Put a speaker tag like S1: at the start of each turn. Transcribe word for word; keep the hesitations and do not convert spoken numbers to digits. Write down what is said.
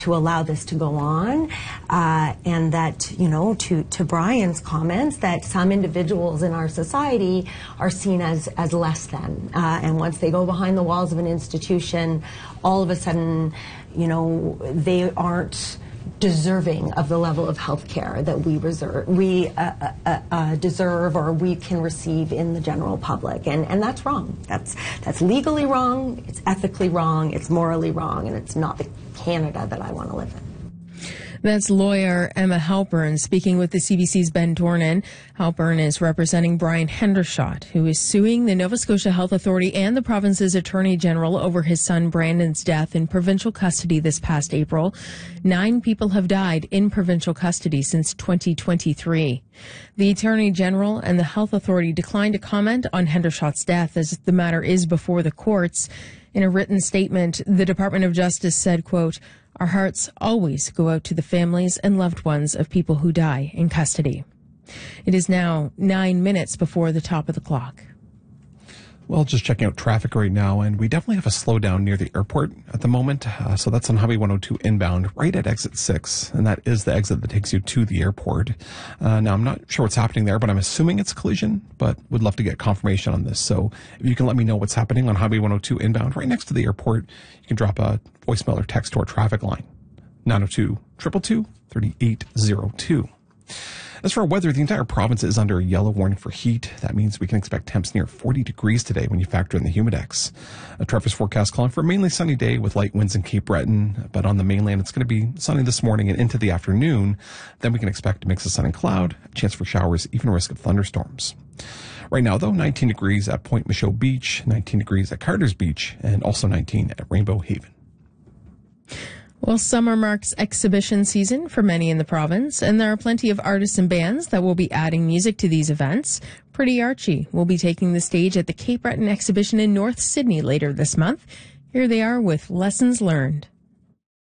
S1: to allow this to go on, uh, and that, you know, to, to Brian's comments, that some individuals in our society are seen as, as less than. Uh, and once they go behind the walls of an institution, all of a sudden, you know, they aren't deserving of the level of health care that we reserve, we uh, uh, uh, deserve or we can receive in the general public. And, and that's wrong. That's, that's legally wrong, it's ethically wrong, it's morally wrong, and it's not the Canada that I want to live in.
S2: That's lawyer Emma Halpern speaking with the C B C's Ben Dornan. Halpern is representing Brian Hendershot, who is suing the Nova Scotia Health Authority and the province's Attorney General over his son Brandon's death in provincial custody this past April. Nine people have died in provincial custody since twenty twenty-three. The Attorney General and the Health Authority declined to comment on Hendershot's death as the matter is before the courts. In a written statement, the Department of Justice said, quote, "Our hearts always go out to the families and loved ones of people who die in custody." It is now nine minutes before the top of the clock.
S3: Well, just checking out traffic right now, and we definitely have a slowdown near the airport at the moment. Uh, so that's on Highway one oh two inbound, right at exit six, and that is the exit that takes you to the airport. Uh, now, I'm not sure what's happening there, but I'm assuming it's a collision, but would love to get confirmation on this. So if you can let me know what's happening on Highway one oh two inbound, right next to the airport, you can drop a voicemail or text to our traffic line, nine oh two, two two two, three eight zero two. As for our weather, the entire province is under a yellow warning for heat. That means we can expect temps near forty degrees today when you factor in the humidex. A Trevor's forecast calling for a mainly sunny day with light winds in Cape Breton, but on the mainland it's going to be sunny this morning and into the afternoon. Then we can expect a mix of sun and cloud, a chance for showers, even a risk of thunderstorms. Right now, though, nineteen degrees at Point Michaud Beach, nineteen degrees at Carter's Beach, and also nineteen at Rainbow Haven.
S2: Well, summer marks exhibition season for many in the province, and there are plenty of artists and bands that will be adding music to these events. Pretty Archie will be taking the stage at the Cape Breton exhibition in North Sydney later this month. Here they are with Lessons Learned.